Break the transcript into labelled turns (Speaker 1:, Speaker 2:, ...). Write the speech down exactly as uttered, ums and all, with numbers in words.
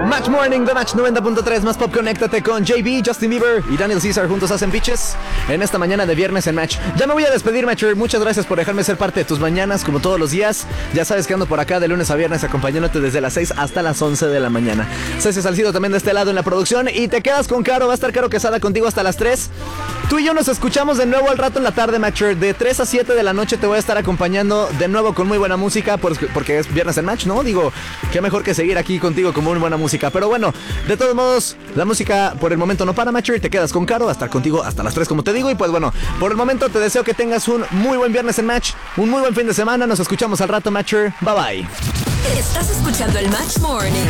Speaker 1: Match Morning de Match noventa punto tres, más pop, conéctate con J B, Justin Bieber y Daniel Caesar, juntos hacen Bitches en esta mañana de viernes en Match. Ya me voy a despedir, Matcher, muchas gracias por dejarme ser parte de tus mañanas como todos los días. Ya sabes que ando por acá de lunes a viernes acompañándote desde las seis hasta las once de la mañana. Ceci Salcido también de este lado en la producción y te quedas con Caro, va a estar Caro Quesada contigo hasta las tres. Tú y yo nos escuchamos de nuevo al rato en la tarde, Matcher, de tres a siete de la noche te voy a estar acompañando de nuevo con muy buena música porque es viernes en Match, ¿no? Digo, qué mejor que seguir aquí contigo con muy buena música. Pero bueno, de todos modos, la música por el momento no para, Matcher. Te quedas con Caro, va a estar contigo hasta las tres, como te digo. Y pues bueno, por el momento te deseo que tengas un muy buen viernes en Match, un muy buen fin de semana. Nos escuchamos al rato, Matcher. Bye bye.
Speaker 2: Estás escuchando el Match Morning.